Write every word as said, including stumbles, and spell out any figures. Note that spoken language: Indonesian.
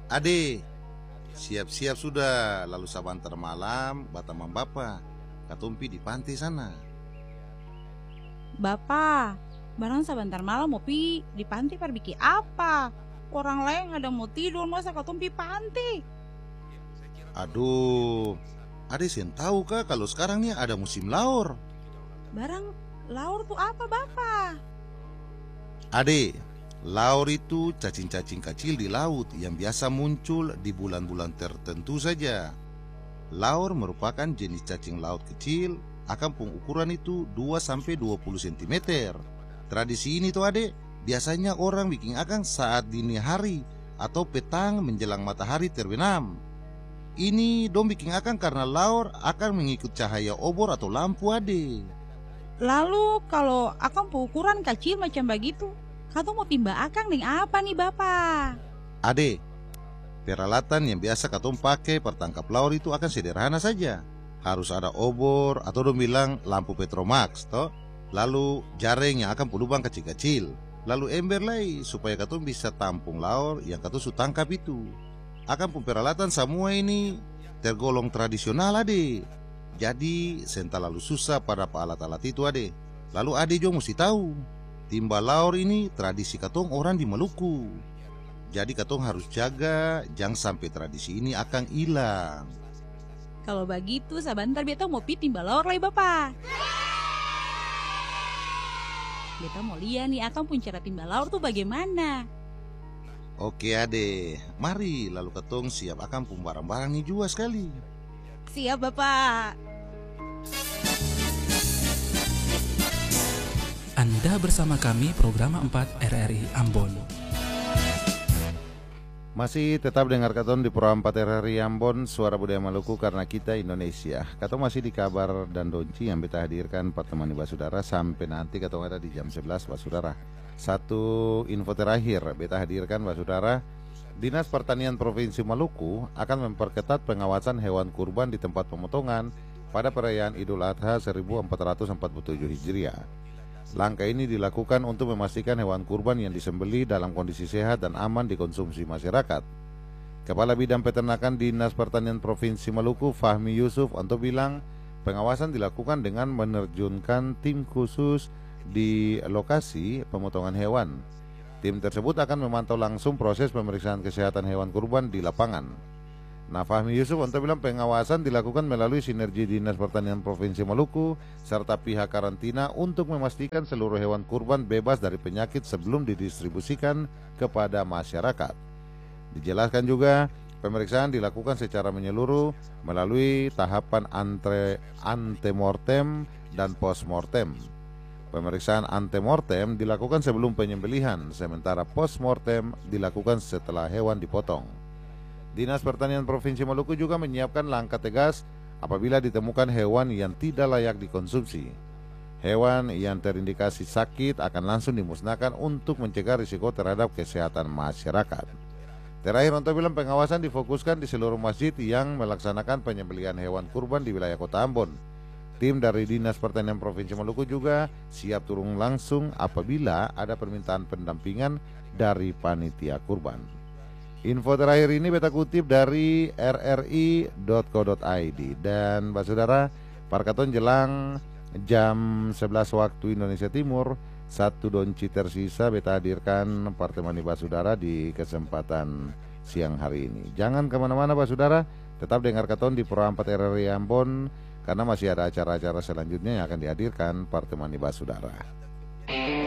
Ade, siap-siap sudah, lalu sabantar malam, batamang bapa, katumpi di pantai sana. Bapak, barang sebentar malam mau pi di pantai pergi apa? Orang lain ada mau tidur masa katumpi pantai? Aduh, Ade sen tahu kah kalau sekarang nih ada musim laur? Barang laur tuh apa bapak? Ade, laur itu cacing-cacing kecil di laut yang biasa muncul di bulan-bulan tertentu saja. Laur merupakan jenis cacing laut kecil, akan pengukuran itu dua sampai dua puluh sentimeter. Tradisi ini tuh Ade, biasanya orang bikin akang saat dini hari atau petang menjelang matahari terbenam. Ini dong bikin akang karena laur akan mengikut cahaya obor atau lampu Ade. Lalu kalau akang ukuran kecil macam begitu, kau mau timba akang dengan apa nih bapak? Ade, peralatan yang biasa katong pakai pertangkap laur itu akan sederhana saja. Harus ada obor atau dong bilang lampu Petromax toh. Lalu jaring yang akan pelubang kecil-kecil. Lalu ember lagi supaya katong bisa tampung laur yang katong su tangkap itu. Akan pun peralatan semua ini tergolong tradisional Ade. Jadi senta lalu susah pada alat-alat itu Ade. Lalu Ade juga mesti tahu, timba laur ini tradisi katong orang di Maluku. Jadi katong harus jaga jangan sampai tradisi ini akan hilang. Kalau begitu sebentar beta mau pi timba laur lagi bapak. Beta mau lihat nih akang pun cara timba laur tuh bagaimana. Oke Ade, mari lalu katong siap akan pun barang-barang nih juga sekali. Siap bapak. Anda bersama kami program empat R R I Ambon. Masih tetap dengar katong di program empat R R I Ambon, Suara Budaya Maluku karena kita Indonesia. Katong masih di kabar dan donci yang beta hadirkan pertemuan Basudara sampai nanti katong ada di jam sebelas Basudara. Satu info terakhir beta hadirkan Basudara, Dinas Pertanian Provinsi Maluku akan memperketat pengawasan hewan kurban di tempat pemotongan pada perayaan Idul Adha seribu empat ratus empat puluh tujuh Hijriah. Langkah ini dilakukan untuk memastikan hewan kurban yang disembelih dalam kondisi sehat dan aman dikonsumsi masyarakat. Kepala Bidang Peternakan Dinas Pertanian Provinsi Maluku, Fahmi Yusuf, untuk bilang pengawasan dilakukan dengan menerjunkan tim khusus di lokasi pemotongan hewan. Tim tersebut akan memantau langsung proses pemeriksaan kesehatan hewan kurban di lapangan. Nah, Fahmi Yusuf untuk bilang pengawasan dilakukan melalui sinergi Dinas Pertanian Provinsi Maluku serta pihak karantina untuk memastikan seluruh hewan kurban bebas dari penyakit sebelum didistribusikan kepada masyarakat. Dijelaskan juga, pemeriksaan dilakukan secara menyeluruh melalui tahapan ante, antemortem dan postmortem. Pemeriksaan antemortem dilakukan sebelum penyembelihan, sementara postmortem dilakukan setelah hewan dipotong. Dinas Pertanian Provinsi Maluku juga menyiapkan langkah tegas apabila ditemukan hewan yang tidak layak dikonsumsi. Hewan yang terindikasi sakit akan langsung dimusnahkan untuk mencegah risiko terhadap kesehatan masyarakat. Terakhir untuk bilang pengawasan difokuskan di seluruh masjid yang melaksanakan penyembelihan hewan kurban di wilayah Kota Ambon. Tim dari Dinas Pertanian Provinsi Maluku juga siap turun langsung apabila ada permintaan pendampingan dari panitia kurban. Info terakhir ini beta kutip dari r r i dot co dot i d. Dan Basudara, parkaton jelang jam sebelas waktu Indonesia Timur, satu donci tersisa beta hadirkan pertemuan Basudara di kesempatan siang hari ini. Jangan kemana-mana Basudara, tetap dengar katon di program empat R R I Ambon karena masih ada acara-acara selanjutnya yang akan dihadirkan pertemuan Basudara.